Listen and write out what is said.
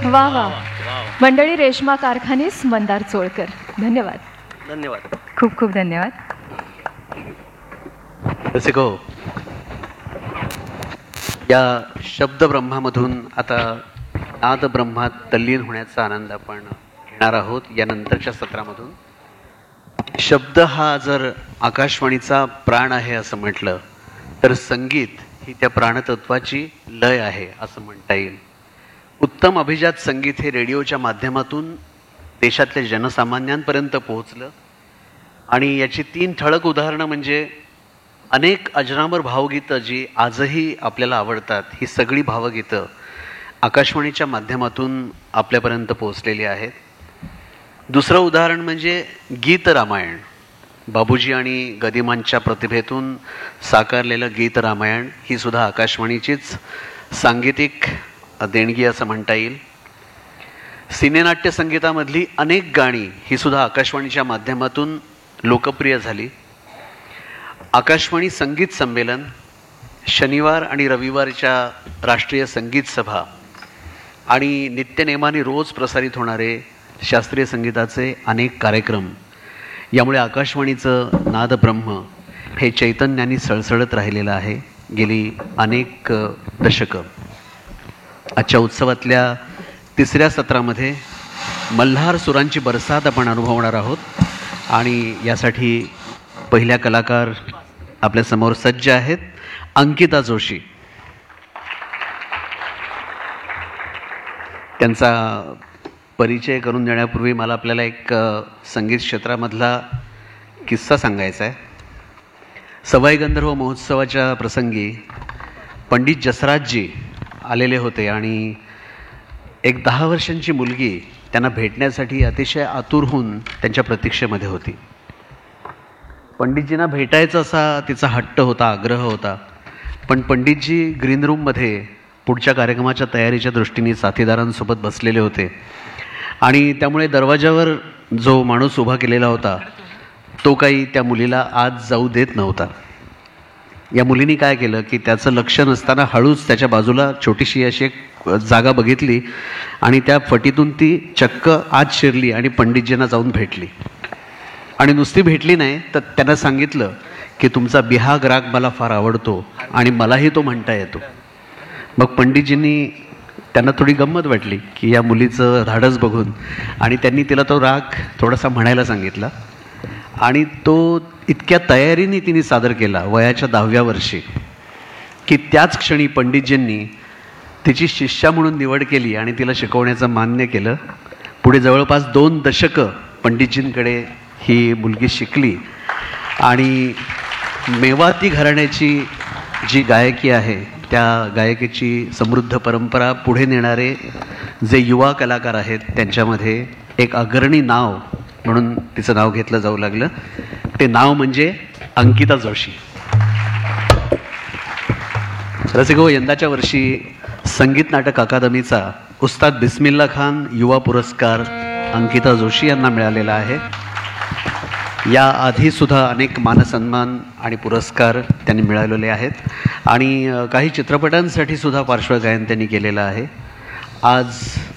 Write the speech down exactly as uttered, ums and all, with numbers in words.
वा वा. मंडळी रेश्मा कारखानीस, मंदार चोळकर. धन्यवाद. धन्यवाद. खूप खूप धन्यवाद. रसिको, या शब्द ब्रह्मामधून आता नाद ब्रह्मात तल्लीन होण्याचा आनंद आपण घेणार आहोत या नंतरच्या सत्रामधून. शब्द हा जर आकाशवाणीचा प्राण आहे असं म्हटलं तर संगीत ही त्या प्राणतत्वाची लय आहे असं म्हणता येईल. उत्तम अभिजात संगीत हे रेडिओच्या माध्यमातून देशातल्या जनसामान्यांपर्यंत पोहोचलं आणि याची तीन ठळक उदाहरणं म्हणजे अनेक अजरामर भावगीतं जी आजही आपल्याला आवडतात, ही सगळी भावगीतं आकाशवाणीच्या माध्यमातून आपल्यापर्यंत पोहोचलेली आहेत. दुसरं उदाहरण म्हणजे गीत रामायण. बाबूजी आणि गदिमांच्या प्रतिभेतून साकारलेलं गीत रामायण ही सुद्धा आकाशवाणीचीच सांगीतिक देणगी असं म्हणता येईल. सिनेनाट्य संगीतामधली अनेक गाणी ही सुद्धा आकाशवाणीच्या माध्यमातून लोकप्रिय झाली. आकाशवाणी संगीत संमेलन, शनिवार आणि रविवारच्या राष्ट्रीय संगीत सभा आणि नित्यनेमाने रोज प्रसारित होणारे शास्त्रीय संगीताचे अनेक कार्यक्रम यामुळे आकाशवाणीचं नादब्रह्म हे चैतन्याने सळसळत राहिलेलं आहे गेली अनेक दशकं. आजच्या उत्सवातल्या तिसऱ्या सत्रामध्ये मल्हार सुरांची बरसात आपण अनुभवणार आहोत आणि यासाठी पहिल्या कलाकार आपल्यासमोर सज्ज आहेत, अंकिता जोशी. त्यांचा परिचय करून देण्यापूर्वी मला आपल्याला एक संगीत क्षेत्रामधला किस्सा सांगायचा आहे. सवाई गंधर्व महोत्सवाच्या प्रसंगी पंडित जसराजजी आलेले होते आणि एक दहा वर्षांची मुलगी त्यांना भेटण्यासाठी अतिशय आतुर होऊन त्यांच्या प्रतीक्षेमध्ये होती. पंडितजींना भेटायचा असा तिचा हट्ट होता, आग्रह होता. पण पंडितजी ग्रीन रूममध्ये पुढच्या कार्यक्रमाच्या तयारीच्या दृष्टीने साथीदारांसोबत बसलेले होते आणि त्यामुळे दरवाजावर जो माणूस उभा केलेला होता तो काही त्या मुलीला आत जाऊ देत नव्हता. या मुलीने काय केलं की त्याचं लक्ष नसताना हळूच त्याच्या बाजूला छोटीशी अशी एक जागा बघितली आणि त्या फटीतून ती चक्क आत शिरली आणि पंडितजींना जाऊन भेटली. आणि नुसती भेटली नाही तर त्यांना सांगितलं की तुमचा बिहाग राग मला फार आवडतो आणि मलाही तो म्हणता येतो. मग पंडितजींनी त्यांना थोडी गंमत वाटली की या मुलीचं धाडस बघून आणि त्यांनी तिला तो राग थोडासा म्हणायला सांगितला आणि तो इतक्या तयारीने तिने सादर केला वयाच्या दहाव्या वर्षी की त्याच क्षणी पंडितजींनी तिची शिष्या म्हणून निवड केली आणि तिला शिकवण्याचं मान्य केलं. पुढे जवळपास दोन दशकं पंडितजींकडे ही मुलगी शिकली आणि मेवाती घराण्याची जी गायकी आहे त्या गायकीची समृद्ध परंपरा पुढे नेणारे जे युवा कलाकार आहेत त्यांच्यामध्ये एक अग्रणी नाव म्हणून तिचं नाव घेतलं जाऊ लागलं. ते नाव म्हणजे अंकिता जोशी. रसिको, यंदाच्या वर्षी संगीत नाटक अकादमीचा उस्ताद बिस्मिल्ला खान युवा पुरस्कार अंकिता जोशी यांना मिळालेला आहे. या आधीसुद्धा अनेक मानसन्मान आणि पुरस्कार त्यांनी मिळवलेले आहेत आणि काही चित्रपटांसाठी सुद्धा पार्श्वगायन त्यांनी केलेलं आहे. आज